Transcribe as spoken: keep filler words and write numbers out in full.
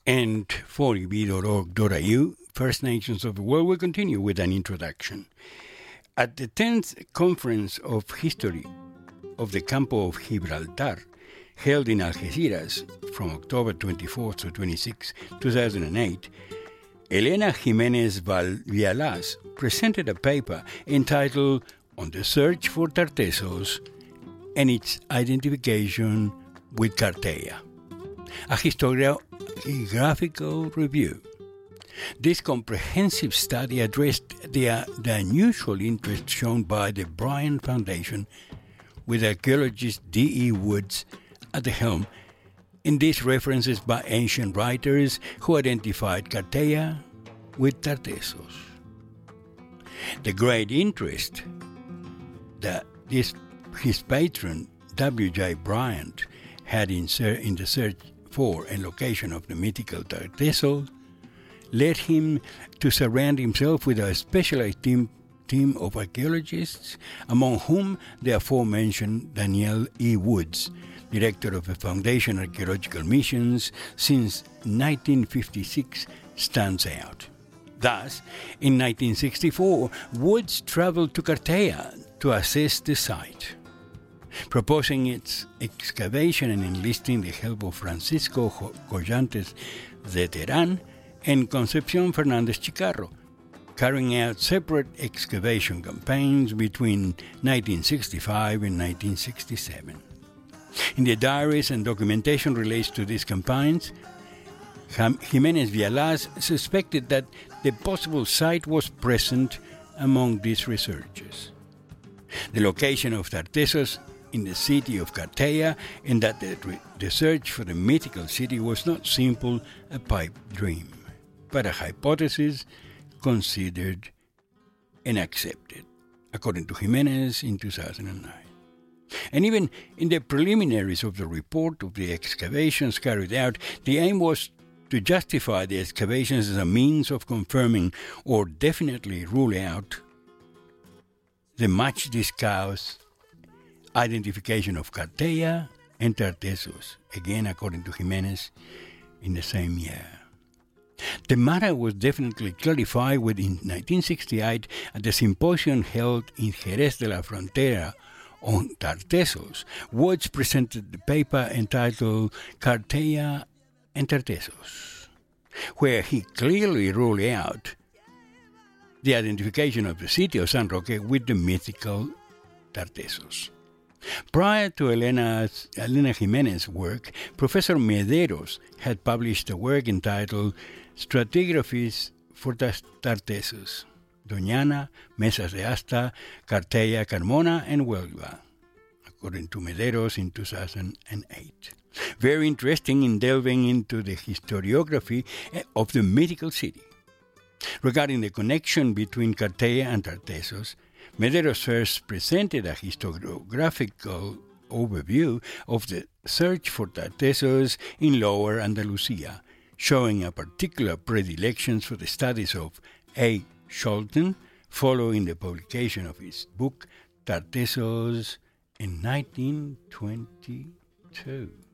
And for I B dot org dot A U, First Nations of the World, will continue with an introduction. At the tenth Conference of History of the Campo of Gibraltar, held in Algeciras from October twenty-fourth to twenty-sixth, two thousand eight, Elena Jimenez Vialas presented a paper entitled On the Search for Tartessos and its Identification with Carteia, a historiographical review. This comprehensive study addressed the, uh, the unusual interest shown by the Bryan Foundation, with archaeologist D E Woods at the helm, in these references by ancient writers who identified Carteia with Tartessos. The great interest that this, his patron, W J Bryant, had in, ser- in the search for and location of the mythical Tartessos led him to surround himself with a specialized team, team of archaeologists, among whom the aforementioned Daniel E. Woods, director of the Foundation Archaeological Missions since nineteen fifty-six, stands out. Thus, in nineteen sixty-four, Woods traveled to Carteia to assess the site, proposing its excavation and enlisting the help of Francisco Collantes de Terán and Concepción Fernández Chicarro, carrying out separate excavation campaigns between nineteen sixty-five and nineteen sixty-seven. In the diaries and documentation related to these campaigns, Jimenez Vialas suspected that the possible site was present among these researchers. The location of Tartessos in the city of Carteia, and that the, the search for the mythical city was not simply a pipe dream, but a hypothesis considered and accepted, according to Jimenez in two thousand nine. And even in the preliminaries of the report of the excavations carried out, the aim was to justify the excavations as a means of confirming or definitely rule out the much discussed identification of Carteia and Tartessos, again according to Jimenez, in the same year. The matter was definitely clarified within nineteen sixty-eight at the symposium held in Jerez de la Frontera on Tartessos. Woods presented the paper entitled Carteia and Tartessos, where he clearly ruled out the identification of the city of San Roque with the mythical Tartessos. Prior to Elena's, Elena Jimenez's work, Professor Mederos had published a work entitled Stratigraphies for Tartessos, Doñana, Mesas de Asta, Carteia, Carmona, and Huelva, according to Mederos in two thousand eight. Very interesting in delving into the historiography of the mythical city. Regarding the connection between Carteia and Tartessos, Mederos first presented a historiographical overview of the search for Tartessos in Lower Andalusia, showing a particular predilection for the studies of A. Scholten, following the publication of his book Tartessos in nineteen twenty-two.